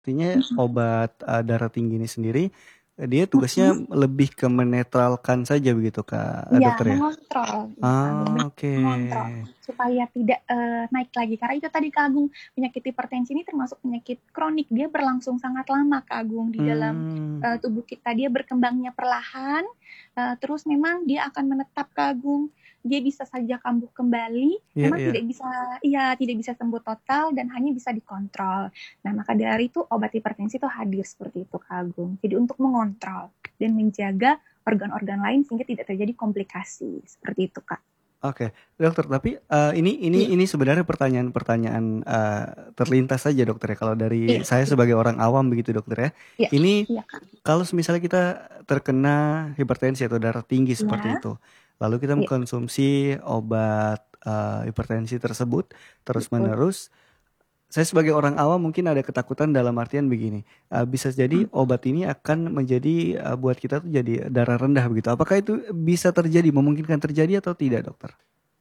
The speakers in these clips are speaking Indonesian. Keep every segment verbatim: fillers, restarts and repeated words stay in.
Artinya Mhm. obat, eee, darah tinggi ini sendiri, eee, dia tugasnya Mhm. lebih ke menetralkan saja begitu Kak, eee, Iya, dokter ya? mengontrol, iya Kak Agung, Oh, bener, oke. mengontrol supaya tidak, eee, naik lagi. Karena itu tadi Kak Agung, penyakit hipertensi ini termasuk penyakit kronik, dia berlangsung sangat lama Kak Agung di dalam, Mmm. eee, tubuh kita. Dia berkembangnya perlahan, eee, terus memang dia akan menetap Kak Agung. Dia bisa saja kambuh kembali, Iya memang iya. tidak bisa iya, tidak bisa sembuh total dan hanya bisa dikontrol. Nah, maka dari itu obat hipertensi itu hadir seperti itu Kak Agung. Jadi untuk mengontrol dan menjaga organ-organ lain sehingga tidak terjadi komplikasi, seperti itu Kak. Oke, dokter tapi, eee, ini ini Iya. ini sebenarnya pertanyaan-pertanyaan, eee, terlintas saja dokter ya, kalau Iya dari saya iya. sebagai orang awam begitu dokter ya. Iya Ini, iya Kak. kalau semisalnya kita terkena hipertensi atau darah tinggi seperti Iya. itu, lalu kita Iya. mengkonsumsi obat, eee, hipertensi tersebut Betul. terus-menerus, saya sebagai orang awam mungkin ada ketakutan dalam artian begini, eee, bisa jadi Mhm. obat ini akan menjadi, eee, buat kita tuh jadi darah rendah begitu. Apakah itu bisa terjadi, memungkinkan terjadi atau tidak dokter?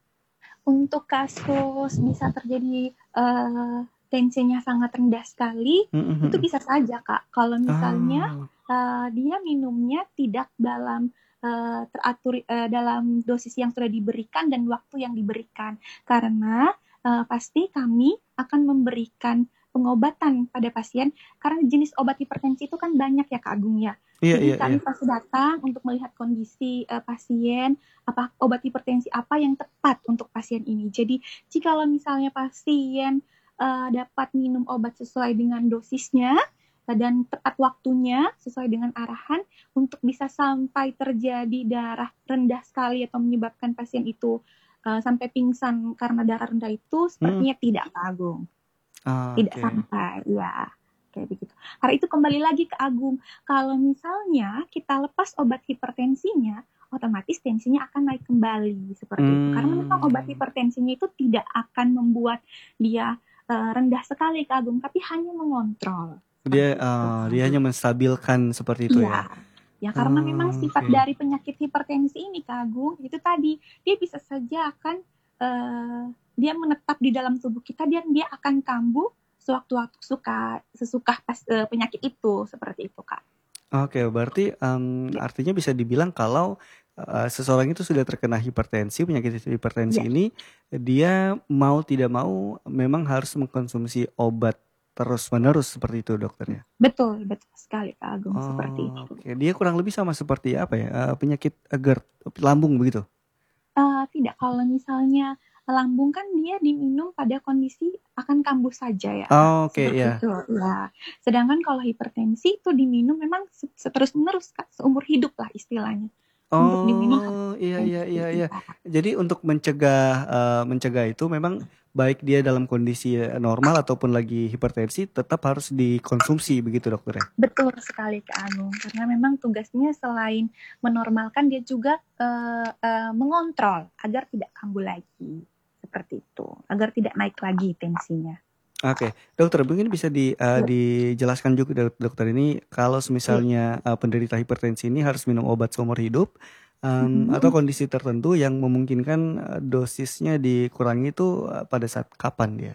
Untuk kasus bisa terjadi, eee, tensinya sangat rendah sekali, Mhm itu mhm. bisa saja Kak, kalau misalnya, Oh. eee, dia minumnya tidak dalam, eee, teratur, eee, dalam dosis yang sudah diberikan dan waktu yang diberikan. Karena, eee, pasti kami akan memberikan pengobatan pada pasien, karena jenis obat hipertensi itu kan banyak ya Kak Agung ya. Iya Jadi iya iya. kami pasti datang untuk melihat kondisi, eee, pasien, apa obat hipertensi apa yang tepat untuk pasien ini. Jadi, jikalau misalnya pasien, eee, dapat minum obat sesuai dengan dosisnya, eee, dan tepat waktunya sesuai dengan arahan, untuk bisa sampai terjadi darah rendah sekali atau menyebabkan pasien itu, eee, sampai pingsan karena darah rendah itu Mhm. sepertinya tidak Kak Agung. Tidak Oke. sampai, iya, kayak begitu. Karena itu kembali lagi Kak Agung, kalau misalnya kita lepas obat hipertensinya, otomatis tensinya akan naik kembali, seperti itu. Karena memang obat Mmm. hipertensinya itu tidak akan membuat dia, eee, rendah sekali Kak Agung, tapi hanya mengontrol, Dia, seperti itu eee, Kak dia Agung. hanya menstabilkan seperti itu ya? Iya. Ya karena memang sifat Oke. dari penyakit hipertensi ini Kak Agung, itu tadi, dia bisa saja akan, eee, dia menetap di dalam tubuh kita dan dia akan kambuh sewaktu-waktu suka sesuka pas eee, penyakit itu, seperti itu Kak. Oke, berarti, mmm, Iya. artinya bisa dibilang kalau, eee, seseorang itu sudah terkena hipertensi, penyakit Iya. hipertensi ini, dia mau tidak mau memang harus mengkonsumsi obat terus-menerus seperti itu dokter ya? Betul betul sekali Kak Agung, seperti itu. Oke, dia kurang lebih sama seperti apa ya, eee, penyakit, eee, GERD, lambung begitu? Eee, tidak, kalau misalnya lambung kan dia diminum pada kondisi akan kambuh saja ya Kak, Oke, seperti iya. itu, iya. Sedangkan kalau hipertensi itu diminum memang se seterus-menerus Kak, seumur hidup lah istilahnya, untuk diminum Oh, iya iya iya iya. iya. Jadi untuk mencegah, eee, mencegah itu memang baik dia dalam kondisi, eee, normal ataupun lagi hipertensi tetap harus dikonsumsi begitu dokter ya? Betul sekali Kak Agung, karena memang tugasnya selain menormalkan dia juga, eee eee, mengontrol agar tidak kambuh lagi, seperti itu, agar tidak naik lagi tensinya. Oke, dokter mungkin bisa di eee, Iya. dijelaskan juga dok dokter ini kalau Iya. semisalnya, eee, penderita hipertensi ini harus minum obat seumur hidup, mmm, atau Mhm. kondisi tertentu yang memungkinkan, eee, dosisnya dikurangi itu, eee, pada saat kapan dia?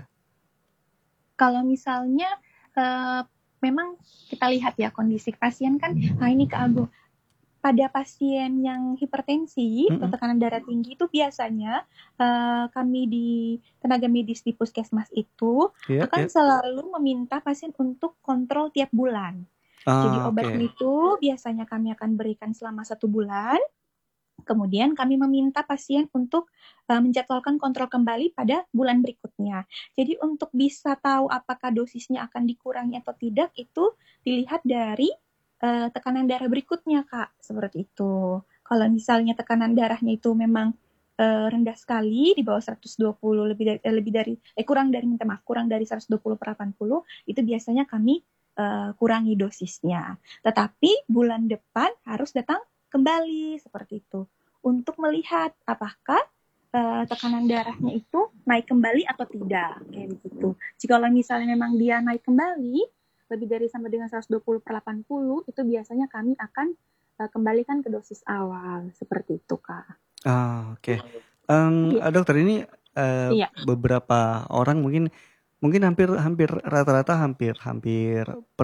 Kalau misalnya, eee, memang kita lihat ya kondisi pasien kan nah ini Kak Agung, pada pasien yang hipertensi atau Mhm. tekanan darah tinggi itu biasanya, eee, kami di tenaga medis di puskesmas itu Iya akan iya. selalu meminta pasien untuk kontrol tiap bulan. Jadi Oh, obatnya oke. itu biasanya kami akan berikan selama satu bulan, kemudian kami meminta pasien untuk, eee, menjadwalkan kontrol kembali pada bulan berikutnya. Jadi untuk bisa tahu apakah dosisnya akan dikurangi atau tidak, itu dilihat dari, eee, tekanan darah berikutnya Kak, seperti itu. Kalau misalnya tekanan darahnya itu memang, eee, rendah sekali di bawah seratus dua puluh lebih dari eh, lebih dari eh, kurang dari minta maaf, kurang dari seratus dua puluh per delapan puluh, itu biasanya kami, eee, kurangi dosisnya. Tetapi bulan depan harus datang kembali, seperti itu, untuk melihat apakah, eee, tekanan darahnya itu naik kembali atau tidak, kayak begitu. Jikalau misalnya memang dia naik kembali, lebih dari sampai dengan seratus dua puluh per delapan puluh, itu biasanya kami akan, eee, kembalikan ke dosis awal, seperti itu Kak. Oh, oke. Mmm, Iya. eee, dokter ini, eee, Iya. beberapa orang mungkin mungkin hampir hampir rata-rata hampir hampir